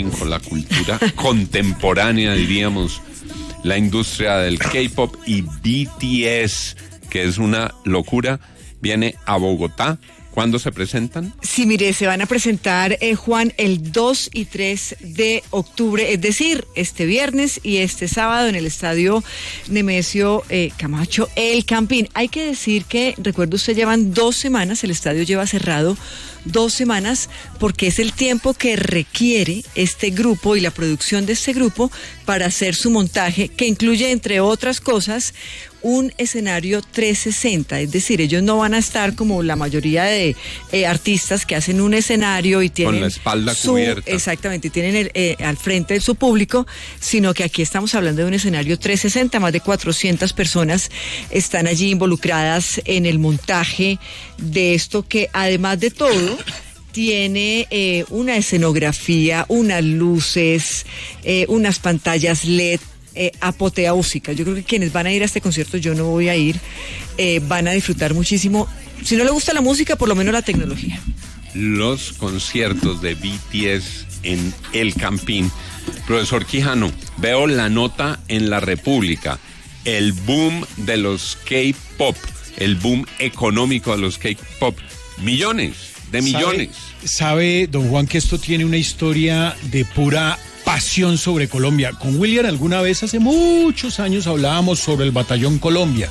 Martin, con la cultura contemporánea, diríamos, la industria del K-pop y BTS, que es una locura, viene a Bogotá. ¿Cuándo se presentan? Sí, mire, se van a presentar, Juan, el 2 y 3 de octubre, es decir, este viernes y este sábado en el estadio Nemesio Camacho, El Campín. Hay que decir que, recuerdo usted, llevan 2 semanas, el estadio lleva cerrado 2 semanas, porque es el tiempo que requiere este grupo y la producción de este grupo para hacer su montaje, que incluye, entre otras cosas, un escenario 360, es decir, ellos no van a estar como la mayoría de artistas que hacen un escenario y tienen con la espalda cubierta. Exactamente, y tienen al frente de su público, sino que aquí estamos hablando de un escenario 360, más de 400 personas están allí involucradas en el montaje de esto, que además de todo tiene una escenografía, unas luces, unas pantallas LED apoteósica. Yo creo que quienes van a ir a este concierto, yo no voy a ir, van a disfrutar muchísimo. Si no le gusta la música, por lo menos la tecnología. Los conciertos de BTS en El Campín. Profesor Quijano, veo la nota en La República. El boom de los K-pop, el boom económico de los K-pop. Millones de millones. ¿Sabe, don Juan, que esto tiene una historia de pura pasión sobre Colombia? Con William alguna vez hace muchos años hablábamos sobre el Batallón Colombia.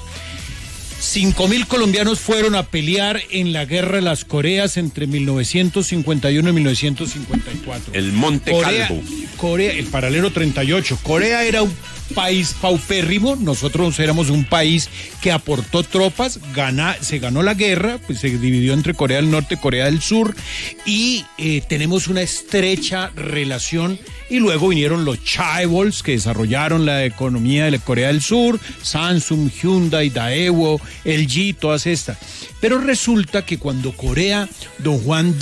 5.000 colombianos fueron a pelear en la Guerra de las Coreas entre 1951 y 1954. El Monte Calvo. Corea, el paralelo 38. Corea era un país paupérrimo, nosotros éramos un país que aportó tropas, se ganó la guerra, pues se dividió entre Corea del Norte y Corea del Sur, y tenemos una estrecha relación, y luego vinieron los chaebols que desarrollaron la economía de la Corea del Sur, Samsung, Hyundai, Daewoo, LG, todas estas. Pero resulta que cuando Corea, don Juan,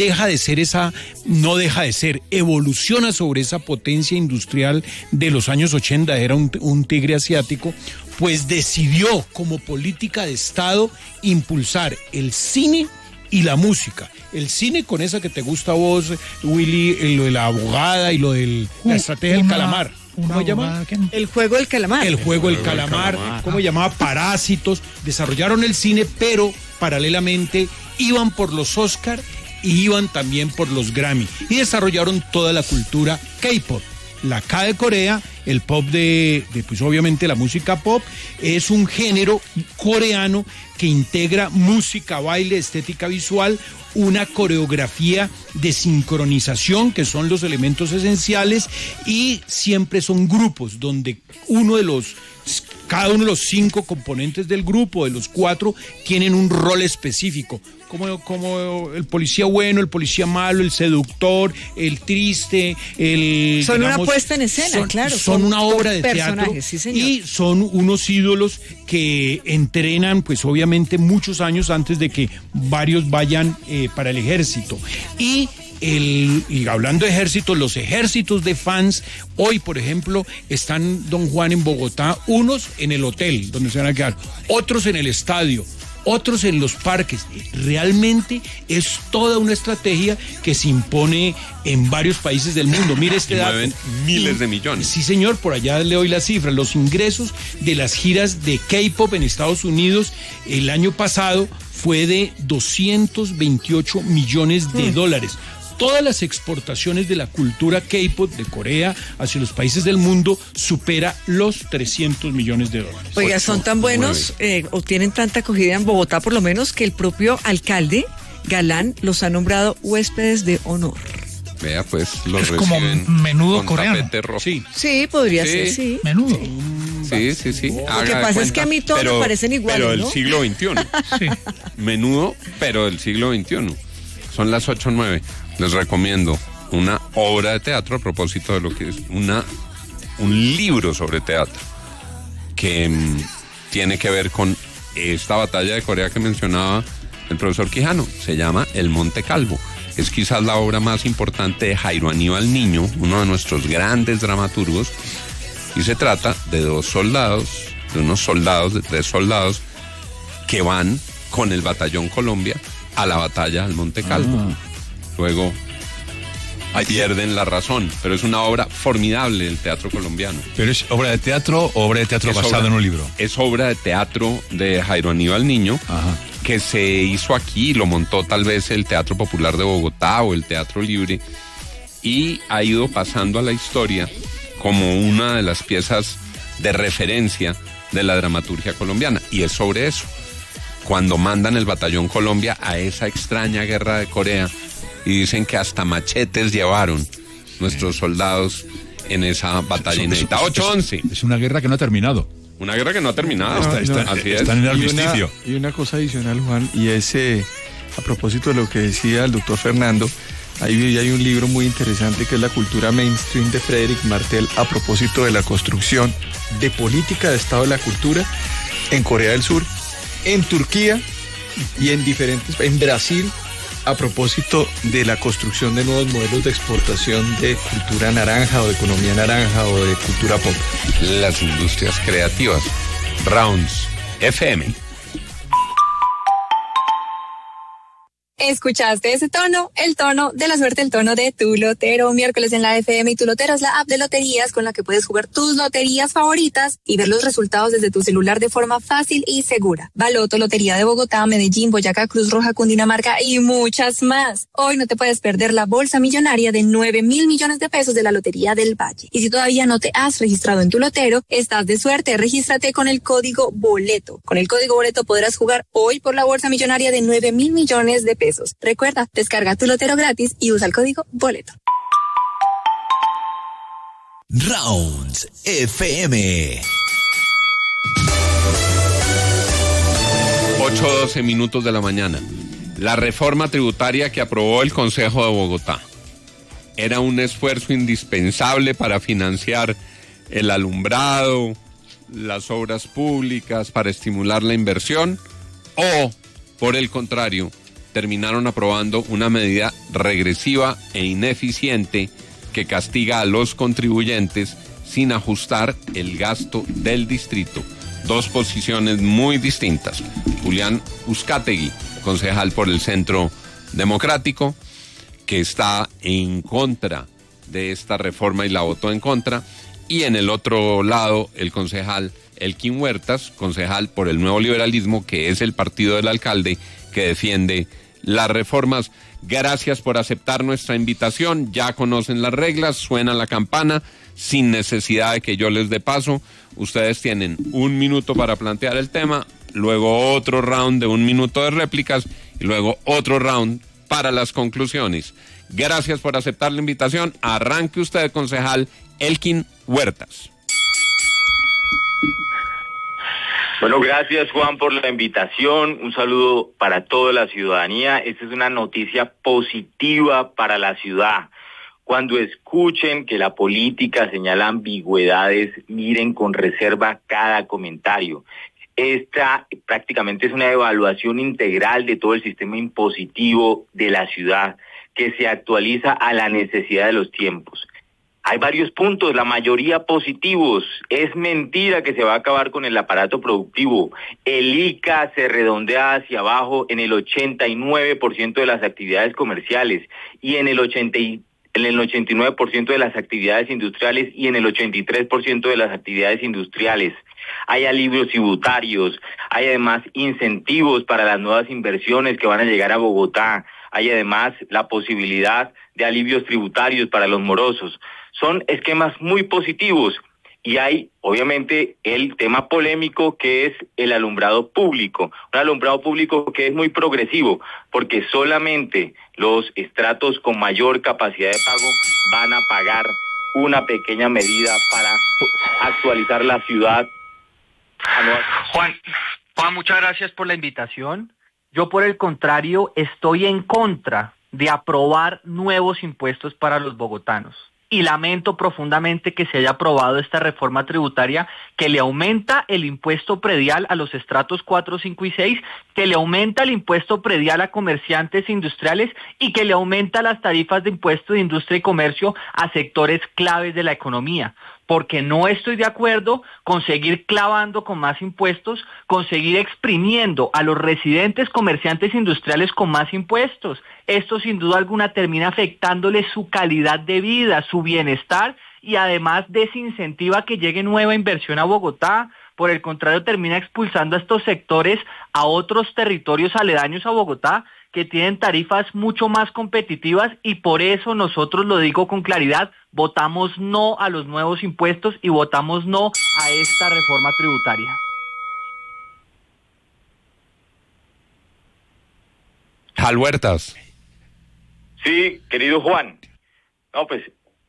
evoluciona sobre esa potencia industrial de los años 80, era un tigre asiático, pues decidió como política de Estado impulsar el cine y la música. El cine con esa que te gusta a vos, Willy, lo de la abogada y lo de la estrategia del calamar. ¿Cómo se llama? El juego del calamar. El juego del calamar, ¿cómo se llamaba? Parásitos. Desarrollaron el cine, pero paralelamente iban por los Oscar y iban también por los Grammy. Y desarrollaron toda la cultura K-pop. La K de Corea, el pop pues obviamente la música pop, es un género coreano que integra música, baile, estética visual, una coreografía de sincronización, que son los elementos esenciales, y siempre son grupos donde cada uno de los 5 componentes del grupo, de los 4, tienen un rol específico, como el policía bueno, el policía malo, el seductor, el triste, Son una puesta en escena, claro. Son una obra de teatro, sí, señor. Y son unos ídolos que entrenan, pues obviamente muchos años antes de que varios vayan para el ejército. Y hablando de ejércitos, los ejércitos de fans, hoy por ejemplo están, don Juan, en Bogotá, unos en el hotel donde se van a quedar, otros en el estadio, otros en los parques. Realmente es toda una estrategia que se impone en varios países del mundo. Mire este dato. Mueven miles de millones. Sí, señor, por allá le doy la cifra. Los ingresos de las giras de K-pop en Estados Unidos el año pasado fue de 228 millones de dólares. Todas las exportaciones de la cultura K-pop de Corea hacia los países del mundo supera los 300 millones de dólares. Oiga, son tan buenos o tienen tanta acogida en Bogotá, por lo menos, que el propio alcalde Galán los ha nombrado huéspedes de honor. Vea, pues los es como menudo coreano. Sí, podría ser, sí. Menudo. Sí. Lo que pasa es que a mí todos me parecen iguales, pero ¿no? del siglo XXI. Sí. Menudo, pero del siglo XXI. Son las 8:09. Les recomiendo una obra de teatro a propósito de lo que es un libro sobre teatro que tiene que ver con esta batalla de Corea que mencionaba el profesor Quijano. Se llama El Monte Calvo. Es quizás la obra más importante de Jairo Aníbal Niño, uno de nuestros grandes dramaturgos, y se trata de unos soldados, de 3 soldados que van con el Batallón Colombia a la batalla del Monte Calvo. Luego pierden la razón. Pero es una obra formidable del teatro colombiano. ¿Pero es obra de teatro o obra de teatro basada en un libro? Es obra de teatro de Jairo Aníbal Niño, que se hizo aquí, lo montó tal vez el Teatro Popular de Bogotá o el Teatro Libre, y ha ido pasando a la historia como una de las piezas de referencia de la dramaturgia colombiana. Y es sobre eso. Cuando mandan el Batallón Colombia a esa extraña guerra de Corea y dicen que hasta machetes llevaron nuestros soldados en esa batalla inédita. 8-11. Es una guerra que no ha terminado. Una guerra que no ha terminado. Están en el armisticio. Y una cosa adicional, Juan, y es a propósito de lo que decía el doctor Fernando, ahí hay un libro muy interesante que es La cultura mainstream de Frédéric Martel a propósito de la construcción de política de Estado de la cultura en Corea del Sur, en Turquía y en Brasil, a propósito de la construcción de nuevos modelos de exportación de cultura naranja o de economía naranja o de cultura pop. Las industrias creativas. Rounds FM. ¿Escuchaste ese tono? El tono de la suerte, el tono de Tu Lotero. Miércoles en la FM y Tu Lotero es la app de loterías con la que puedes jugar tus loterías favoritas y ver los resultados desde tu celular de forma fácil y segura. Baloto, Lotería de Bogotá, Medellín, Boyacá, Cruz Roja, Cundinamarca y muchas más. Hoy no te puedes perder la bolsa millonaria de 9.000 millones de pesos de la Lotería del Valle. Y si todavía no te has registrado en Tu Lotero, estás de suerte. Regístrate con el código BOLETO. Con el código BOLETO podrás jugar hoy por la bolsa millonaria de 9.000 millones de pesos. Recuerda, descarga Tu Lotero gratis y usa el código BOLETO. Rounds FM. 8:12 minutos de la mañana. La reforma tributaria que aprobó el Consejo de Bogotá era un esfuerzo indispensable para financiar el alumbrado, las obras públicas, para estimular la inversión, o, por el contrario, terminaron aprobando una medida regresiva e ineficiente que castiga a los contribuyentes sin ajustar el gasto del distrito. Dos posiciones muy distintas. Julián Uzcategui, concejal por el Centro Democrático, que está en contra de esta reforma y la votó en contra, y en el otro lado el concejal Elkin Huertas, concejal por el Nuevo Liberalismo, que es el partido del alcalde que defiende las reformas. Gracias por aceptar nuestra invitación. Ya conocen las reglas, suena la campana, sin necesidad de que yo les dé paso. Ustedes tienen 1 minuto para plantear el tema, luego otro round de 1 minuto de réplicas y luego otro round para las conclusiones. Gracias por aceptar la invitación. Arranque usted, concejal Elkin Huertas. Bueno, gracias, Juan, por la invitación. Un saludo para toda la ciudadanía. Esta es una noticia positiva para la ciudad. Cuando escuchen que la política señala ambigüedades, miren con reserva cada comentario. Esta prácticamente es una evaluación integral de todo el sistema impositivo de la ciudad, que se actualiza a la necesidad de los tiempos. Hay varios puntos, la mayoría positivos. Es mentira que se va a acabar con el aparato productivo. El ICA se redondea hacia abajo en el 89% de las actividades comerciales y en el 89% de las actividades industriales y en el 83% de las actividades industriales. Hay alivios tributarios, hay además incentivos para las nuevas inversiones que van a llegar a Bogotá. Hay además la posibilidad de alivios tributarios para los morosos. Son esquemas muy positivos y hay obviamente el tema polémico que es el alumbrado público. Un alumbrado público que es muy progresivo porque solamente los estratos con mayor capacidad de pago van a pagar una pequeña medida para actualizar la ciudad. Juan, muchas gracias por la invitación. Yo, por el contrario, estoy en contra de aprobar nuevos impuestos para los bogotanos. Y lamento profundamente que se haya aprobado esta reforma tributaria que le aumenta el impuesto predial a los estratos 4, 5 y 6, que le aumenta el impuesto predial a comerciantes industriales y que le aumenta las tarifas de impuesto de industria y comercio a sectores claves de la economía. porque no estoy de acuerdo con seguir clavando con más impuestos, con seguir exprimiendo a los residentes, comerciantes industriales con más impuestos. Esto sin duda alguna termina afectándole su calidad de vida, su bienestar, y además desincentiva que llegue nueva inversión a Bogotá. Por el contrario, termina expulsando a estos sectores a otros territorios aledaños a Bogotá que tienen tarifas mucho más competitivas, y por eso nosotros, lo digo con claridad, votamos no a los nuevos impuestos y votamos no a esta reforma tributaria. Hal Huertas. Sí, querido Juan. No, pues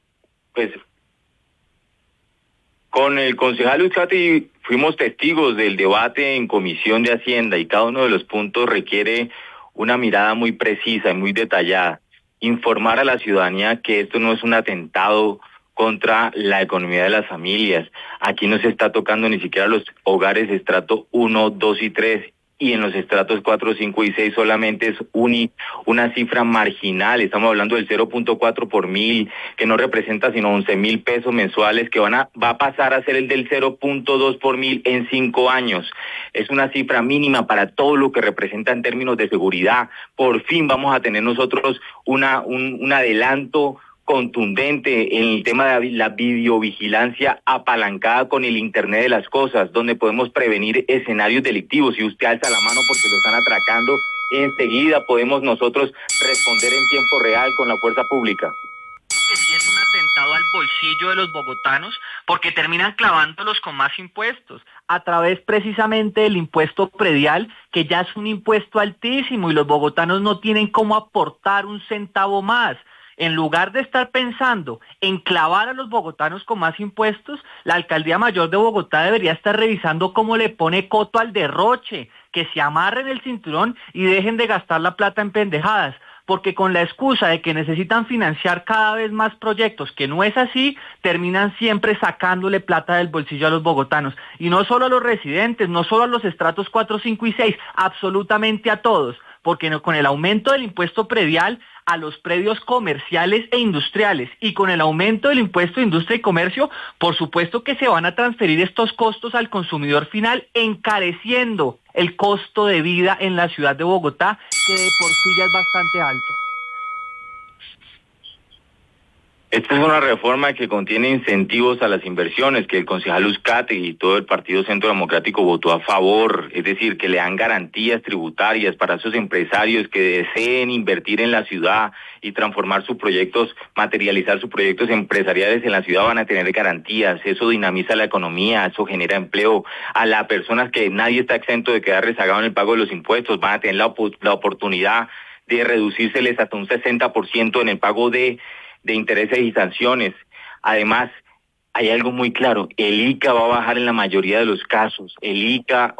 con el concejal Uzcategui fuimos testigos del debate en Comisión de Hacienda, y cada uno de los puntos requiere una mirada muy precisa y muy detallada. Informar a la ciudadanía que esto no es un atentado contra la economía de las familias. Aquí no se está tocando ni siquiera los hogares de estrato 1, 2 y 3. Y en los estratos 4, 5 y 6 solamente es una cifra marginal. Estamos hablando del 0.4 por mil, que no representa sino 11,000 pesos mensuales, que va a pasar a ser el del 0.2 por mil en 5 años. Es una cifra mínima para todo lo que representa en términos de seguridad. Por fin vamos a tener nosotros un adelanto contundente en el tema de la videovigilancia apalancada con el Internet de las Cosas, donde podemos prevenir escenarios delictivos. Si usted alza la mano porque lo están atracando, enseguida podemos nosotros responder en tiempo real con la fuerza pública. Que sí es un atentado al bolsillo de los bogotanos, porque terminan clavándolos con más impuestos, a través precisamente del impuesto predial, que ya es un impuesto altísimo y los bogotanos no tienen cómo aportar un centavo más. En lugar de estar pensando en clavar a los bogotanos con más impuestos, la Alcaldía Mayor de Bogotá debería estar revisando cómo le pone coto al derroche, que se amarren el cinturón y dejen de gastar la plata en pendejadas, porque con la excusa de que necesitan financiar cada vez más proyectos, que no es así, terminan siempre sacándole plata del bolsillo a los bogotanos. Y no solo a los residentes, no solo a los estratos 4, 5 y 6, absolutamente a todos, porque con el aumento del impuesto predial a los predios comerciales e industriales, y con el aumento del impuesto de industria y comercio, por supuesto que se van a transferir estos costos al consumidor final, encareciendo el costo de vida en la ciudad de Bogotá, que de por sí ya es bastante alto. Esta es una reforma que contiene incentivos a las inversiones, que el concejal Uzcategui y todo el Partido Centro Democrático votó a favor, es decir, que le dan garantías tributarias para esos empresarios que deseen invertir en la ciudad y transformar sus proyectos, materializar sus proyectos empresariales en la ciudad, van a tener garantías. Eso dinamiza la economía, eso genera empleo. A las personas que nadie está exento de quedar rezagado en el pago de los impuestos, van a tener la oportunidad de reducírseles hasta un 60% en el pago de intereses y sanciones. Además, hay algo muy claro, el ICA va a bajar en la mayoría de los casos. El ICA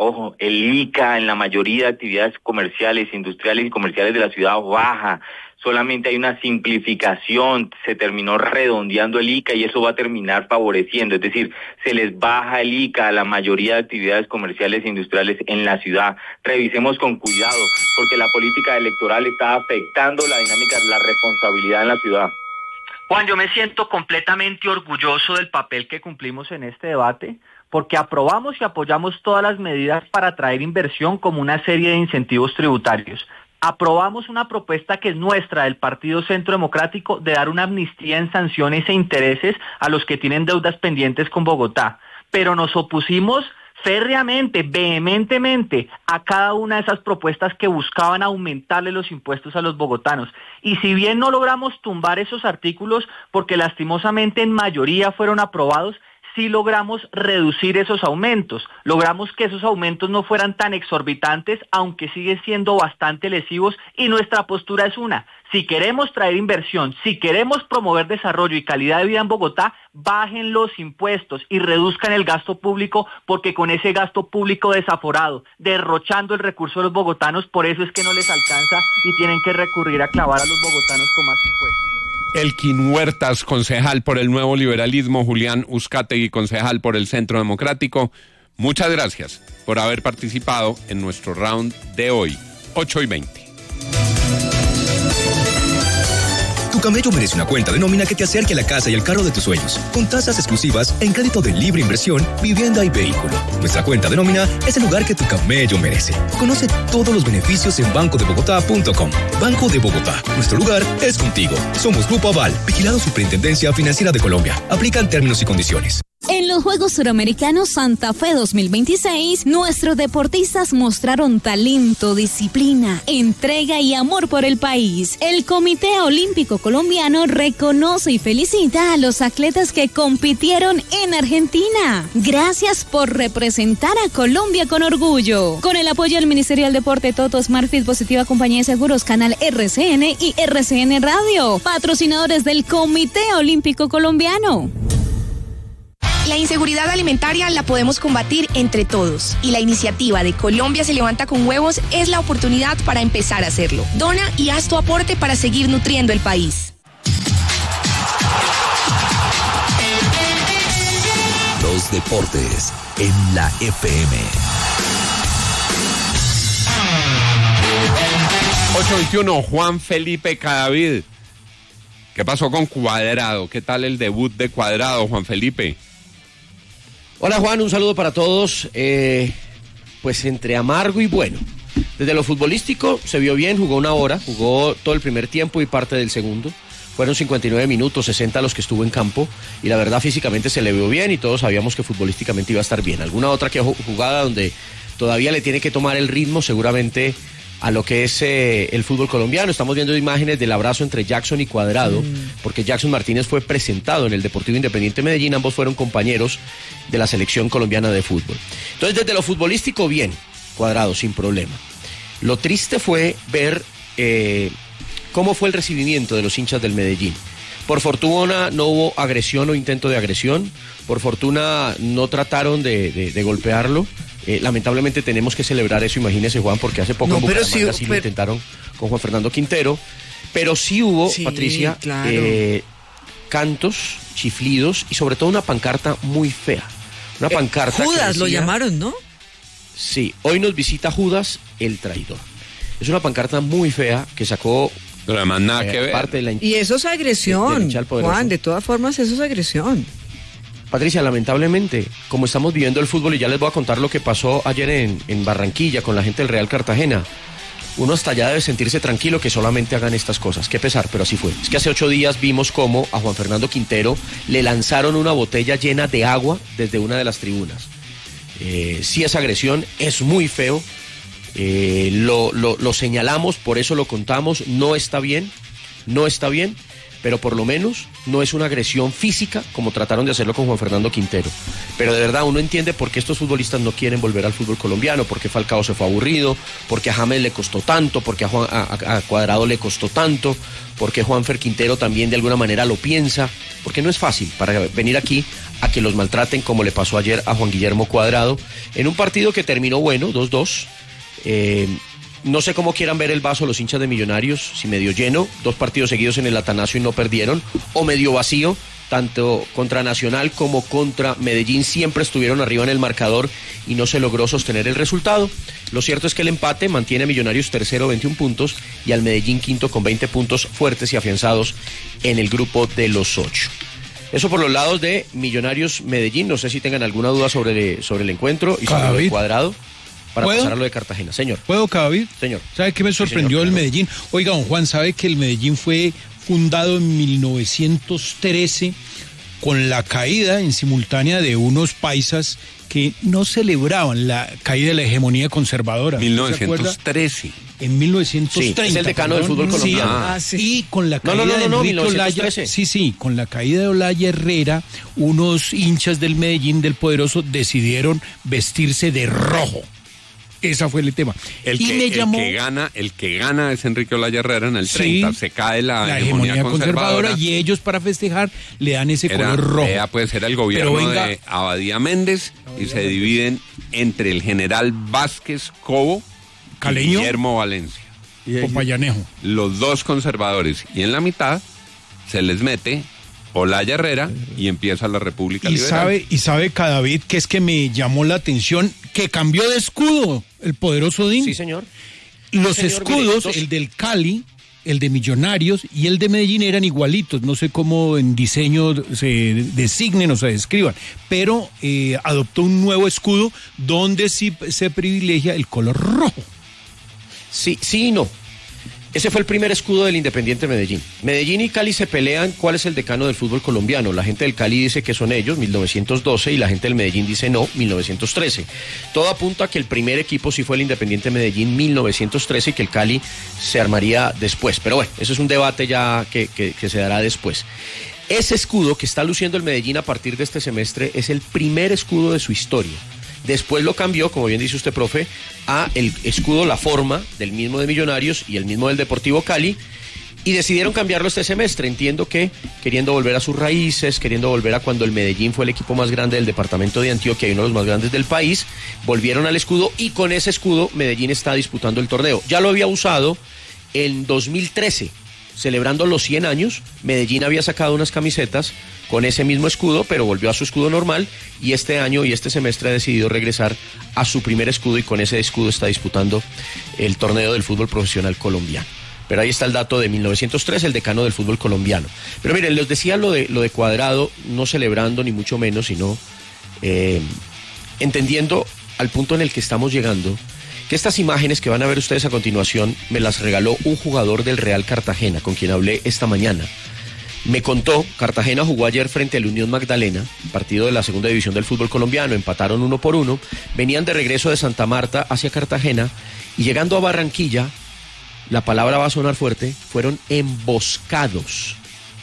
en la mayoría de actividades comerciales, industriales y comerciales de la ciudad baja. Solamente hay una simplificación, se terminó redondeando el ICA y eso va a terminar favoreciendo, es decir, se les baja el ICA a la mayoría de actividades comerciales e industriales en la ciudad. Revisemos con cuidado, porque la política electoral está afectando la dinámica, la responsabilidad en la ciudad. Juan, yo me siento completamente orgulloso del papel que cumplimos en este debate, porque aprobamos y apoyamos todas las medidas para atraer inversión, como una serie de incentivos tributarios. Aprobamos una propuesta que es nuestra, del Partido Centro Democrático, de dar una amnistía en sanciones e intereses a los que tienen deudas pendientes con Bogotá, pero nos opusimos férreamente, vehementemente, a cada una de esas propuestas que buscaban aumentarle los impuestos a los bogotanos. Y si bien no logramos tumbar esos artículos, porque lastimosamente en mayoría fueron aprobados, sí logramos reducir esos aumentos, logramos que esos aumentos no fueran tan exorbitantes, aunque siguen siendo bastante lesivos, y nuestra postura es una: si queremos traer inversión, si queremos promover desarrollo y calidad de vida en Bogotá, bajen los impuestos y reduzcan el gasto público, porque con ese gasto público desaforado, derrochando el recurso de los bogotanos, por eso es que no les alcanza y tienen que recurrir a clavar a los bogotanos con más impuestos. Elkin Huertas, concejal por el Nuevo Liberalismo, Julián Uzcategui, concejal por el Centro Democrático. Muchas gracias por haber participado en nuestro round de hoy, 8:20. camello merece una cuenta de nómina que te acerque a la casa y al carro de tus sueños, con tasas exclusivas en crédito de libre inversión, vivienda y vehículo. Nuestra cuenta de nómina es el lugar que tu camello merece. Conoce todos los beneficios en bancodebogotá.com. Banco de Bogotá, nuestro lugar es contigo. Somos Grupo Aval, vigilado Superintendencia Financiera de Colombia. Aplican términos y condiciones. En los Juegos Suramericanos Santa Fe 2026, nuestros deportistas mostraron talento, disciplina, entrega y amor por el país. El Comité Olímpico Colombiano reconoce y felicita a los atletas que compitieron en Argentina. Gracias por representar a Colombia con orgullo. Con el apoyo del Ministerio del Deporte, Toto, Smartfit, Positiva Compañía de Seguros, Canal RCN y RCN Radio. Patrocinadores del Comité Olímpico Colombiano. La inseguridad alimentaria la podemos combatir entre todos y la iniciativa de Colombia se levanta con huevos es la oportunidad para empezar a hacerlo. Dona y haz tu aporte para seguir nutriendo el país. Los deportes en la FM. 8:21, Juan Felipe Cadavid. ¿Qué pasó con Cuadrado? ¿Qué tal el debut de Cuadrado, Juan Felipe? Hola Juan, un saludo para todos. Pues entre amargo y bueno. Desde lo futbolístico se vio bien, jugó una hora, jugó todo el primer tiempo y parte del segundo. Fueron 59 minutos, 60 los que estuvo en campo y la verdad físicamente se le vio bien y todos sabíamos que futbolísticamente iba a estar bien. Alguna otra jugada donde todavía le tiene que tomar el ritmo seguramente a lo que es el fútbol colombiano. Estamos viendo imágenes del abrazo entre Jackson y Cuadrado, porque Jackson Martínez fue presentado en el Deportivo Independiente Medellín, ambos fueron compañeros de la selección colombiana de fútbol. Entonces, desde lo futbolístico, bien, Cuadrado, sin problema. Lo triste fue ver cómo fue el recibimiento de los hinchas del Medellín. Por fortuna no hubo agresión o intento de agresión, por fortuna no trataron de golpearlo. Lamentablemente tenemos que celebrar eso, imagínese Juan, porque hace poco en Bucaramanga sí lo intentaron con Juan Fernando Quintero, pero sí hubo, Patricia, claro, cantos, chiflidos y sobre todo una pancarta muy fea. Una pancarta Judas decía, lo llamaron, ¿no? Sí, hoy nos visita Judas el traidor. Es una pancarta muy fea que sacó pero además nada que ver. Parte de la y eso es agresión, Juan, de todas formas eso es agresión. Patricia, lamentablemente, como estamos viviendo el fútbol, y ya les voy a contar lo que pasó ayer en Barranquilla con la gente del Real Cartagena, uno hasta allá debe sentirse tranquilo que solamente hagan estas cosas. Qué pesar, pero así fue. Es que hace 8 días vimos cómo a Juan Fernando Quintero le lanzaron una botella llena de agua desde una de las tribunas. Sí es agresión, es muy feo, lo señalamos, por eso lo contamos, no está bien, pero por lo menos no es una agresión física como trataron de hacerlo con Juan Fernando Quintero. Pero de verdad uno entiende por qué estos futbolistas no quieren volver al fútbol colombiano, porque Falcao se fue aburrido, porque a James le costó tanto, porque a Cuadrado le costó tanto, porque Juanfer Quintero también de alguna manera lo piensa, porque no es fácil para venir aquí a que los maltraten como le pasó ayer a Juan Guillermo Cuadrado, en un partido que terminó bueno, 2-2, no sé cómo quieran ver el vaso los hinchas de Millonarios, si medio lleno, 2 partidos seguidos en el Atanasio y no perdieron, o medio vacío, tanto contra Nacional como contra Medellín siempre estuvieron arriba en el marcador y no se logró sostener el resultado. Lo cierto es que el empate mantiene a Millonarios tercero, 21 puntos, y al Medellín quinto con 20 puntos fuertes y afianzados en el grupo de los 8. Eso por los lados de Millonarios Medellín, no sé si tengan alguna duda sobre el encuentro y sobre el Cuadrado. Para pasar a lo de Cartagena, señor. ¿Puedo, Cadavid? Señor. ¿Sabe qué me sorprendió el Medellín? Oiga, don Juan, ¿sabe que el Medellín fue fundado en 1913 con la caída en simultánea de unos paisas que no celebraban la caída de la hegemonía conservadora? 1913. En 1930. Sí, es el decano del fútbol colombiano. Sí. Y con la caída de Enrique Olaya, con la caída de Olaya Herrera, unos hinchas del Medellín, del Poderoso, decidieron vestirse de rojo. Ese fue el tema. El que gana es Enrique Olaya Herrera en el 30. Se cae la hegemonía conservadora. Y ellos, para festejar, le dan ese color rojo. Puede ser el gobierno de Abadía Méndez y se dividen entre el general Vázquez Cobo y Guillermo Valencia. Popayanejo. Los dos conservadores. Y en la mitad se les mete Olaya Herrera y empieza la República Liberal. Y sabe Cadavid que es que me llamó la atención que cambió de escudo el Poderoso DIN. Sí, señor. Los escudos, el del Cali el de Millonarios y el de Medellín eran igualitos. No sé cómo en diseño se designen o se describan, pero adoptó un nuevo escudo donde sí se privilegia el color rojo. Sí y no. Ese fue el primer escudo del Independiente Medellín. Medellín y Cali se pelean cuál es el decano del fútbol colombiano. La gente del Cali dice que son ellos, 1912, y la gente del Medellín dice no, 1913. Todo apunta a que el primer equipo sí fue el Independiente Medellín, 1913, y que el Cali se armaría después. Pero bueno, eso es un debate ya que se dará después. Ese escudo que está luciendo el Medellín a partir de este semestre es el primer escudo de su historia. Después lo cambió, como bien dice usted, profe, a el escudo, la forma del mismo de Millonarios y el mismo del Deportivo Cali, y decidieron cambiarlo este semestre. Entiendo que queriendo volver a sus raíces, queriendo volver a cuando el Medellín fue el equipo más grande del departamento de Antioquia y uno de los más grandes del país, volvieron al escudo, y con ese escudo Medellín está disputando el torneo. Ya lo había usado en 2013, celebrando los 100 años, Medellín había sacado unas camisetas con ese mismo escudo, pero volvió a su escudo normal, y este año y este semestre ha decidido regresar a su primer escudo, y con ese escudo está disputando el torneo del fútbol profesional colombiano. Pero ahí está el dato de 1903, el decano del fútbol colombiano. Pero miren, les decía lo de Cuadrado, no celebrando ni mucho menos, sino entendiendo al punto en el que estamos llegando, que estas imágenes que van a ver ustedes a continuación me las regaló un jugador del Real Cartagena, con quien hablé esta mañana. Me contó, Cartagena jugó ayer frente al Unión Magdalena, partido de la segunda división del fútbol colombiano, empataron 1-1, venían de regreso de Santa Marta hacia Cartagena, y llegando a Barranquilla, la palabra va a sonar fuerte, fueron emboscados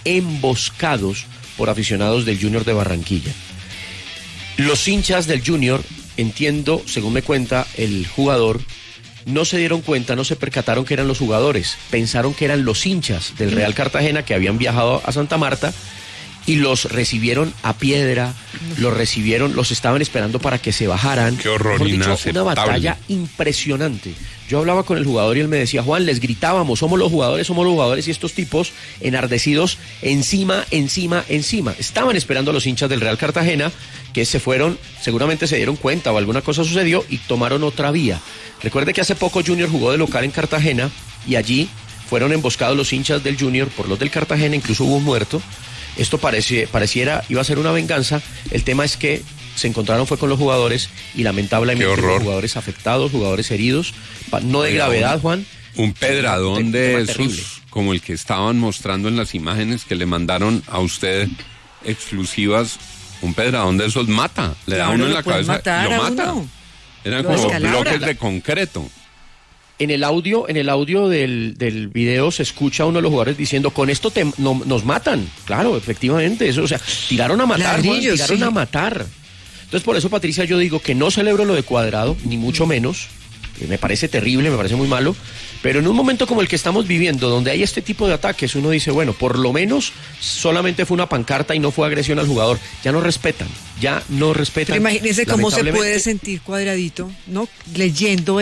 por aficionados del Junior de Barranquilla. Los hinchas del Junior, entiendo, según me cuenta el jugador, no se dieron cuenta, no se percataron que eran los jugadores, pensaron que eran los hinchas del Real Cartagena que habían viajado a Santa Marta, y los recibieron a piedra, los estaban esperando para que se bajaran. Qué horror, una batalla impresionante. Yo hablaba con el jugador y él me decía, Juan, les gritábamos, somos los jugadores, y estos tipos enardecidos encima. Estaban esperando a los hinchas del Real Cartagena, que se fueron, seguramente se dieron cuenta o alguna cosa sucedió y tomaron otra vía. Recuerde que hace poco Junior jugó de local en Cartagena, y allí fueron emboscados los hinchas del Junior por los del Cartagena, incluso hubo un muerto. Esto pareciera iba a ser una venganza. El tema es que se encontraron fue con los jugadores, y lamentablemente los jugadores afectados, jugadores heridos, no de gravedad, Juan. Un pedradón de esos, como el que estaban mostrando en las imágenes que le mandaron a usted exclusivas, un pedradón de esos mata, le da uno en la cabeza, lo mata. Eran como bloques de concreto. En el audio del video se escucha a uno de los jugadores diciendo, con esto nos matan. Claro, efectivamente, eso, o sea, tiraron a matar, a matar. Entonces, por eso, Patricia, yo digo que no celebro lo de Cuadrado, ni mucho menos. Me parece terrible, me parece muy malo. Pero en un momento como el que estamos viviendo, donde hay este tipo de ataques, uno dice, bueno, por lo menos solamente fue una pancarta y no fue agresión al jugador. Ya no respetan. Pero imagínese cómo se puede sentir Cuadradito, ¿no? Leyendo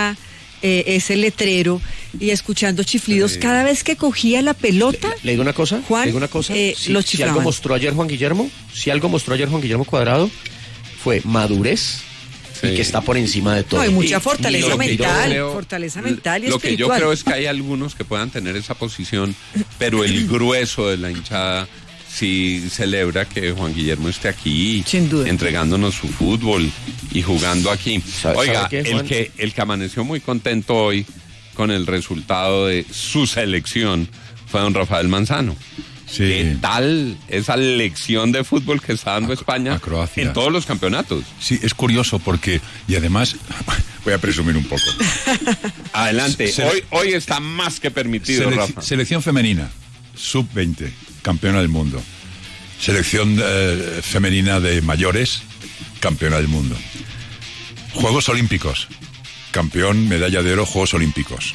ese letrero y escuchando chiflidos cada vez que cogía la pelota. ¿Le digo una cosa? Juan, si algo mostró ayer Juan Guillermo Cuadrado, fue madurez, y que está por encima de todo. No, hay mucha fortaleza mental, y lo que yo creo es que hay algunos que puedan tener esa posición, pero el grueso de la hinchada sí celebra que Juan Guillermo esté aquí, sin duda, entregándonos su fútbol y jugando aquí. Oiga, el que amaneció muy contento hoy con el resultado de su selección fue don Rafael Manzano. Sí. ¿Qué tal esa lección de fútbol que está dando España a Croacia en todos los campeonatos? Sí, es curioso porque, y además, voy a presumir un poco. Adelante, hoy está más que permitido, Rafa. Selección femenina, sub-20, campeona del mundo. Selección femenina de mayores, campeona del mundo. Juegos Olímpicos, campeón, medalla de oro, Juegos Olímpicos.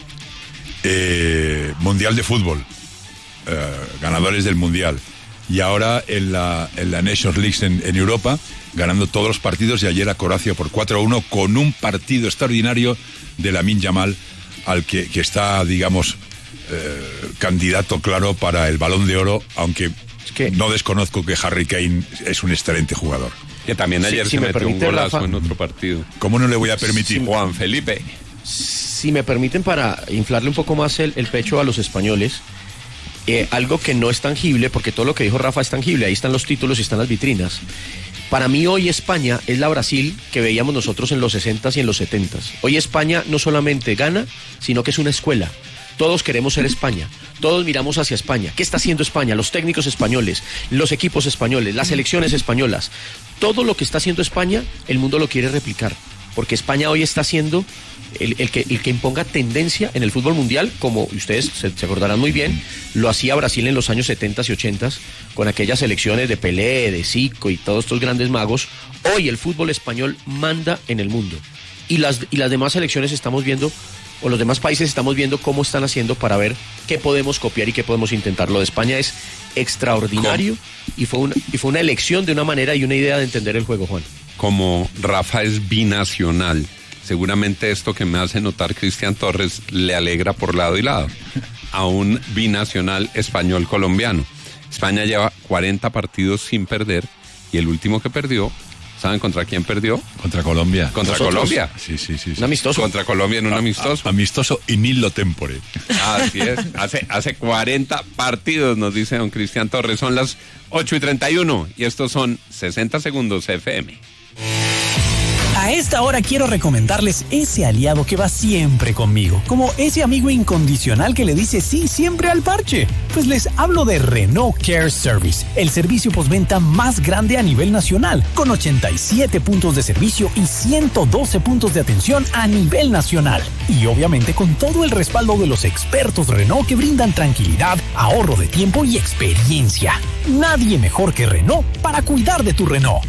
Mundial de fútbol. Ganadores del Mundial, y ahora en la Nations League en Europa, ganando todos los partidos, y ayer a Croacia por 4-1 con un partido extraordinario de Lamine Yamal, al que está, digamos, candidato claro para el Balón de Oro, aunque no desconozco que Harry Kane es un excelente jugador. Que también ayer se metió un golazo, Rafa, en otro partido. ¿Cómo no le voy a permitir? Juan Felipe. si me permiten, para inflarle un poco más el pecho a los españoles, algo que no es tangible, porque todo lo que dijo Rafa es tangible, ahí están los títulos y están las vitrinas. Para mí hoy España es la Brasil que veíamos nosotros en los 60s y en los 70s. Hoy España no solamente gana, sino que es una escuela. Todos queremos ser España, todos miramos hacia España. ¿Qué está haciendo España? Los técnicos españoles, los equipos españoles, las selecciones españolas. Todo lo que está haciendo España, el mundo lo quiere replicar, porque España hoy está siendo el que imponga tendencia en el fútbol mundial, como ustedes se acordarán muy bien, lo hacía Brasil en los años 70s y 80s, con aquellas selecciones de Pelé, de Zico y todos estos grandes magos. Hoy el fútbol español manda en el mundo, y las demás selecciones estamos viendo, o los demás países estamos viendo cómo están haciendo para ver qué podemos copiar y qué podemos intentar. Lo de España es extraordinario y fue una elección de una manera y una idea de entender el juego, Juan. Como Rafa es binacional, seguramente esto que me hace notar Cristian Torres le alegra por lado y lado a un binacional español-colombiano. España lleva 40 partidos sin perder y el último que perdió, ¿saben contra quién perdió? Contra Colombia. ¿Contra Colombia? Sí. Un amistoso. Contra Colombia en un amistoso. Amistoso y nillo tempore. Así es. Hace 40 partidos, nos dice don Cristian Torres. Son las 8:31 y estos son 60 segundos FM. A esta hora quiero recomendarles ese aliado que va siempre conmigo, como ese amigo incondicional que le dice sí siempre al parche. Pues les hablo de Renault Care Service, el servicio postventa más grande a nivel nacional, con 87 puntos de servicio y 112 puntos de atención a nivel nacional. Y obviamente con todo el respaldo de los expertos Renault que brindan tranquilidad, ahorro de tiempo y experiencia. Nadie mejor que Renault para cuidar de tu Renault.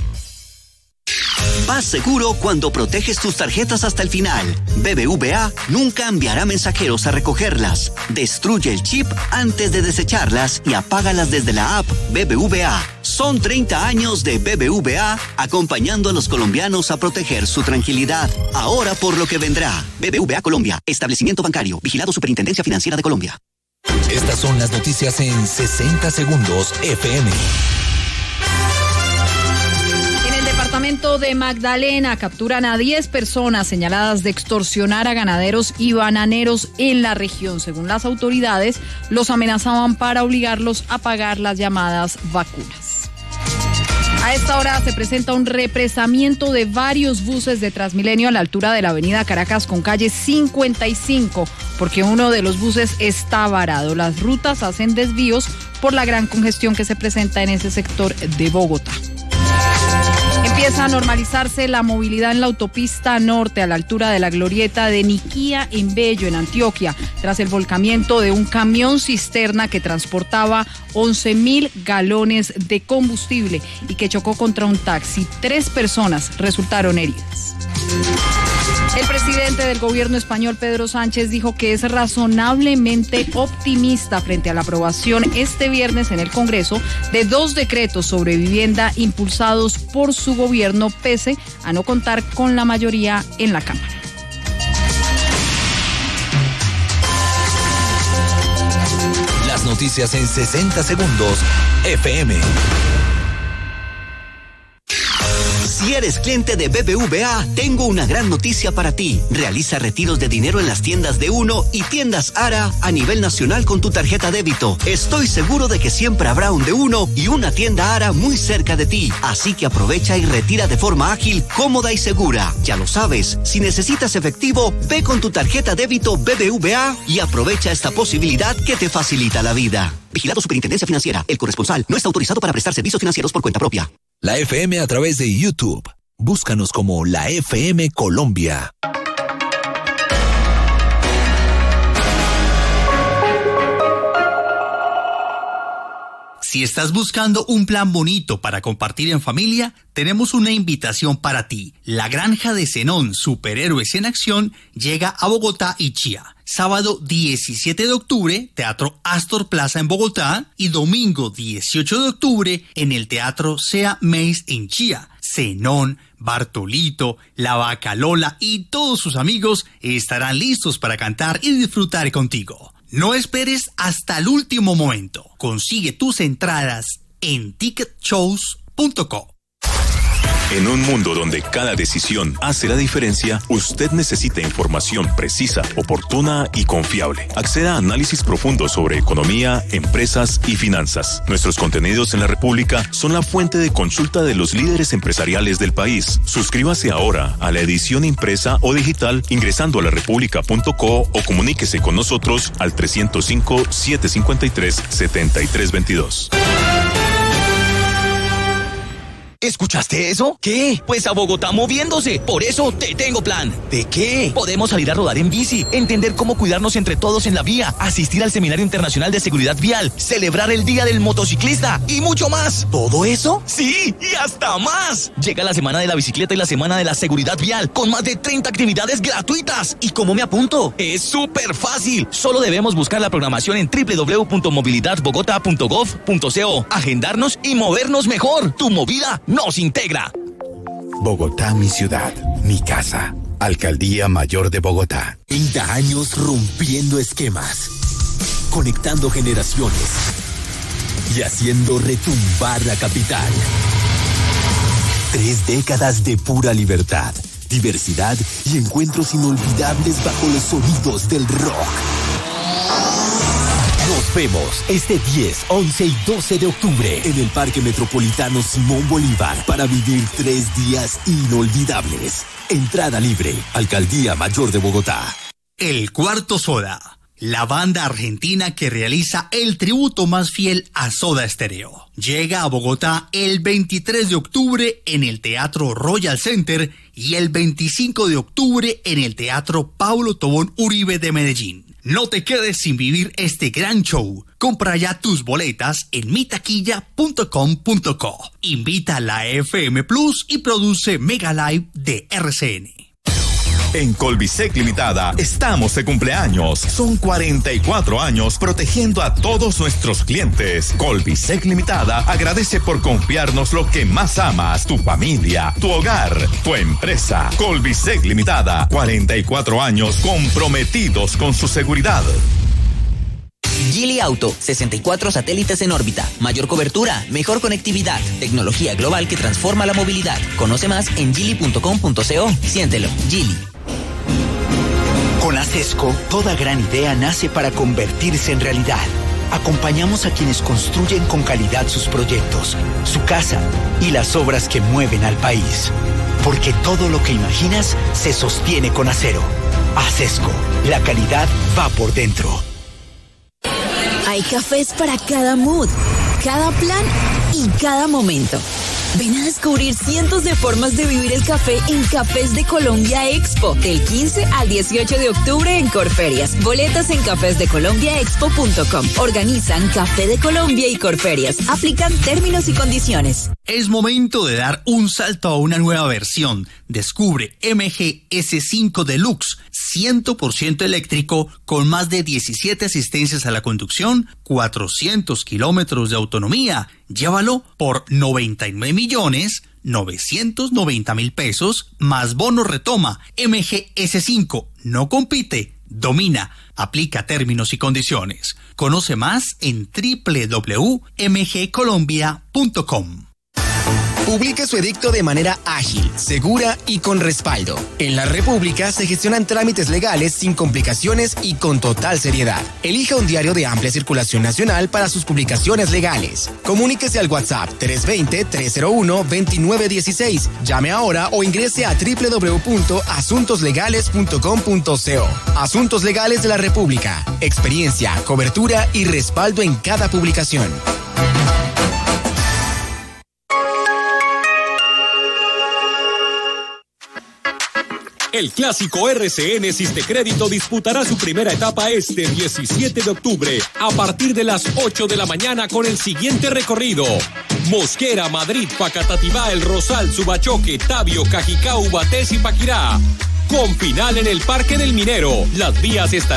Vas seguro cuando proteges tus tarjetas hasta el final. BBVA nunca enviará mensajeros a recogerlas. Destruye el chip antes de desecharlas y apágalas desde la app BBVA. Son 30 años de BBVA acompañando a los colombianos a proteger su tranquilidad. Ahora por lo que vendrá. BBVA Colombia, establecimiento bancario, vigilado Superintendencia Financiera de Colombia. Estas son las noticias en 60 segundos FM. El departamento de Magdalena capturan a 10 personas señaladas de extorsionar a ganaderos y bananeros en la región. Según las autoridades, los amenazaban para obligarlos a pagar las llamadas vacunas. A esta hora se presenta un represamiento de varios buses de Transmilenio a la altura de la avenida Caracas con calle 55, porque uno de los buses está varado. Las rutas hacen desvíos por la gran congestión que se presenta en ese sector de Bogotá. Empieza a normalizarse la movilidad en la autopista norte a la altura de la glorieta de Niquía en Bello, en Antioquia, tras el volcamiento de un camión cisterna que transportaba 11.000 galones de combustible y que chocó contra un taxi. 3 personas resultaron heridas. El presidente del gobierno español, Pedro Sánchez, dijo que es razonablemente optimista frente a la aprobación este viernes en el Congreso de 2 decretos sobre vivienda impulsados por su gobierno, pese a no contar con la mayoría en la Cámara. Las noticias en 60 segundos FM. Si eres cliente de BBVA, tengo una gran noticia para ti. Realiza retiros de dinero en las tiendas de Uno y tiendas Ara a nivel nacional con tu tarjeta débito. Estoy seguro de que siempre habrá un de Uno y una tienda Ara muy cerca de ti. Así que aprovecha y retira de forma ágil, cómoda y segura. Ya lo sabes, si necesitas efectivo, ve con tu tarjeta débito BBVA y aprovecha esta posibilidad que te facilita la vida. Vigilado Superintendencia Financiera. El corresponsal no está autorizado para prestar servicios financieros por cuenta propia. La FM a través de YouTube. Búscanos como La FM Colombia. Si estás buscando un plan bonito para compartir en familia, tenemos una invitación para ti. La Granja de Zenón, Superhéroes en Acción, llega a Bogotá y Chía. Sábado 17 de octubre, Teatro Astor Plaza en Bogotá, y domingo 18 de octubre en el Teatro Sea Meis en Chía. Zenón, Bartolito, La Vaca Lola y todos sus amigos estarán listos para cantar y disfrutar contigo. No esperes hasta el último momento. Consigue tus entradas en ticketshows.co. En un mundo donde cada decisión hace la diferencia, usted necesita información precisa, oportuna y confiable. Acceda a análisis profundos sobre economía, empresas y finanzas. Nuestros contenidos en La República son la fuente de consulta de los líderes empresariales del país. Suscríbase ahora a la edición impresa o digital ingresando a larepublica.co o comuníquese con nosotros al 305-753-7322. ¿Escuchaste eso? ¿Qué? Pues a Bogotá moviéndose. Por eso te tengo plan. ¿De qué? Podemos salir a rodar en bici, entender cómo cuidarnos entre todos en la vía, asistir al Seminario Internacional de Seguridad Vial, celebrar el Día del Motociclista y mucho más. ¿Todo eso? Sí, y hasta más. Llega la Semana de la Bicicleta y la Semana de la Seguridad Vial con más de 30 actividades gratuitas. ¿Y cómo me apunto? Es súper fácil. Solo debemos buscar la programación en www.movilidadbogota.gov.co, agendarnos y movernos mejor. Tu movida nos integra. Bogotá, mi ciudad, mi casa. Alcaldía Mayor de Bogotá. 30 años rompiendo esquemas, conectando generaciones y haciendo retumbar la capital. 3 décadas de pura libertad, diversidad y encuentros inolvidables bajo los sonidos del rock. Nos vemos este 10, 11 y 12 de octubre en el Parque Metropolitano Simón Bolívar para vivir 3 días inolvidables. Entrada libre, Alcaldía Mayor de Bogotá. El Cuarto Soda, la banda argentina que realiza el tributo más fiel a Soda Stereo. Llega a Bogotá el 23 de octubre en el Teatro Royal Center y el 25 de octubre en el Teatro Paulo Tobón Uribe de Medellín. No te quedes sin vivir este gran show. Compra ya tus boletas en mitaquilla.com.co. Invita a la FM Plus y produce Mega Live de RCN. En Colbisec Limitada estamos de cumpleaños. Son 44 años protegiendo a todos nuestros clientes. Colbisec Limitada agradece por confiarnos lo que más amas, tu familia, tu hogar, tu empresa. Colbisec Limitada, 44 años comprometidos con su seguridad. Geely Auto, 64 satélites en órbita, mayor cobertura, mejor conectividad, tecnología global que transforma la movilidad. Conoce más en geely.com.co. Siéntelo, Geely. Con ASESCO, toda gran idea nace para convertirse en realidad. Acompañamos a quienes construyen con calidad sus proyectos, su casa y las obras que mueven al país. Porque todo lo que imaginas se sostiene con acero. ASESCO, la calidad va por dentro. Hay cafés para cada mood, cada plan y cada momento. Ven a descubrir cientos de formas de vivir el café en Cafés de Colombia Expo, del 15 al 18 de octubre en Corferias. Boletas en cafesdecolombiaexpo.com. Organizan Café de Colombia y Corferias. Aplican términos y condiciones. Es momento de dar un salto a una nueva versión. Descubre MG S5 Deluxe, 100% eléctrico, con más de 17 asistencias a la conducción, 400 kilómetros de autonomía. Llévalo por 99.990.000 pesos más bono retoma. MG S5 no compite, domina. Aplica términos y condiciones. Conoce más en www.mgcolombia.com. Publique su edicto de manera ágil, segura y con respaldo. En La República se gestionan trámites legales sin complicaciones y con total seriedad. Elija un diario de amplia circulación nacional para sus publicaciones legales. Comuníquese al WhatsApp 320-301-2916. Llame ahora o ingrese a www.asuntoslegales.com.co. Asuntos Legales de la República. Experiencia, cobertura y respaldo en cada publicación. El clásico RCN Sistecrédito disputará su primera etapa este 17 de octubre a partir de las 8 de la mañana con el siguiente recorrido: Mosquera, Madrid, Facatativá, El Rosal, Subachoque, Tabio, Cajicá, Ubatés y Paquirá. Con final en el Parque del Minero. Las vías estarán